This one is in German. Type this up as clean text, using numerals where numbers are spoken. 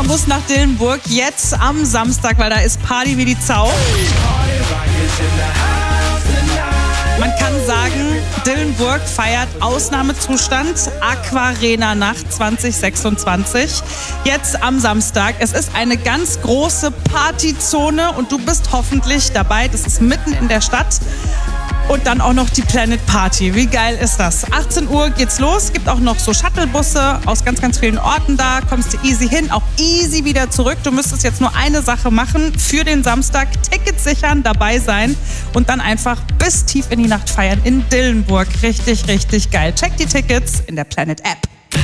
muss nach Dillenburg jetzt am Samstag, weil da ist Party wie die Sau. Man kann sagen, Dillenburg feiert Ausnahmezustand, Aquarena-Nacht 2026. Jetzt am Samstag. Es ist eine ganz große Partyzone und du bist hoffentlich dabei. Das ist mitten in der Stadt. Und dann auch noch die Planet Party. Wie geil ist das? 18 Uhr geht's los. Gibt auch noch so Shuttlebusse aus ganz, ganz vielen Orten da. Kommst du easy hin, auch easy wieder zurück. Du müsstest jetzt nur eine Sache machen für den Samstag. Tickets sichern, dabei sein und dann einfach bis tief in die Nacht feiern in Dillenburg. Richtig, richtig geil. Check die Tickets in der Planet App.